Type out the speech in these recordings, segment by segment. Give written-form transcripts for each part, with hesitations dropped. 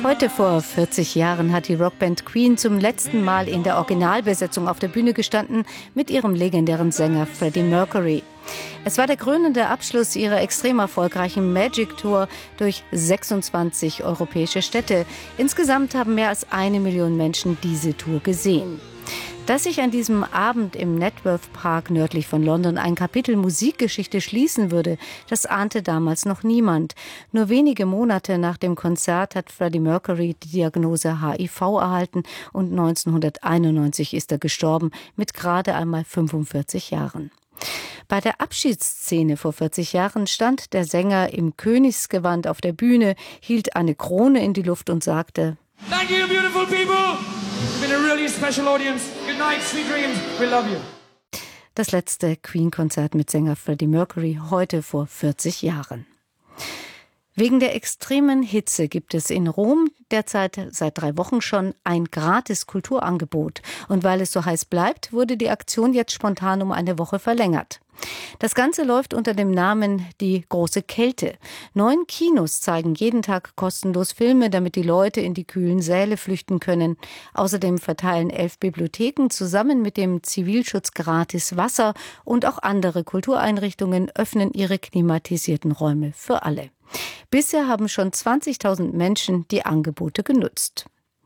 Heute vor 40 Jahren hat die Rockband Queen zum letzten Mal in der Originalbesetzung auf der Bühne gestanden mit ihrem legendären Sänger Freddie Mercury. Es war der krönende Abschluss ihrer extrem erfolgreichen Magic Tour durch 26 europäische Städte. Insgesamt haben mehr als 1 Million Menschen diese Tour gesehen. Dass sich an diesem Abend im Networth Park nördlich von London ein Kapitel Musikgeschichte schließen würde, das ahnte damals noch niemand. Nur wenige Monate nach dem Konzert hat Freddie Mercury die Diagnose HIV erhalten und 1991 ist er gestorben, mit gerade einmal 45 Jahren. Bei der Abschiedsszene vor 40 Jahren stand der Sänger im Königsgewand auf der Bühne, hielt eine Krone in die Luft und sagte: Thank you, beautiful people. It's been a really special audience. Good night, sweet dreams. We love you. Das letzte Queen-Konzert mit Sänger Freddie Mercury heute vor 40 Jahren. Wegen der extremen Hitze gibt es in Rom derzeit seit 3 Wochen schon ein gratis Kulturangebot. Und weil es so heiß bleibt, wurde die Aktion jetzt spontan um eine Woche verlängert. Das Ganze läuft unter dem Namen Die große Kälte. 9 Kinos zeigen jeden Tag kostenlos Filme, damit die Leute in die kühlen Säle flüchten können. Außerdem verteilen 11 Bibliotheken zusammen mit dem Zivilschutz gratis Wasser und auch andere Kultureinrichtungen öffnen ihre klimatisierten Räume für alle. Bisher haben schon 20.000 Menschen die Angebote genutzt.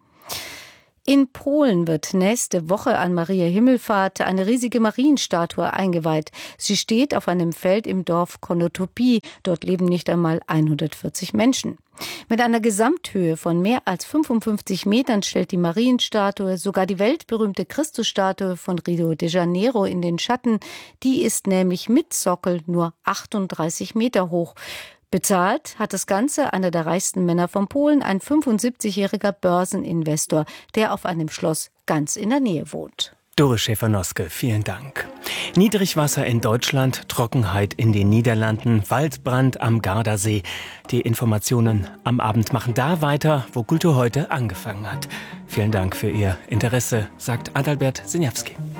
In Polen wird nächste Woche an Maria Himmelfahrt eine riesige Marienstatue eingeweiht. Sie steht auf einem Feld im Dorf Konotopie. Dort leben nicht einmal 140 Menschen. Mit einer Gesamthöhe von mehr als 55 Metern stellt die Marienstatue sogar die weltberühmte Christusstatue von Rio de Janeiro in den Schatten. Die ist nämlich mit Sockel nur 38 Meter hoch. Bezahlt hat das Ganze einer der reichsten Männer von Polen, ein 75-jähriger Börseninvestor, der auf einem Schloss ganz in der Nähe wohnt. Doris Schäfer-Noske, vielen Dank. Niedrigwasser in Deutschland, Trockenheit in den Niederlanden, Waldbrand am Gardasee. Die Informationen am Abend machen da weiter, wo Kultur heute angefangen hat. Vielen Dank für Ihr Interesse, sagt Adalbert Sinjawski.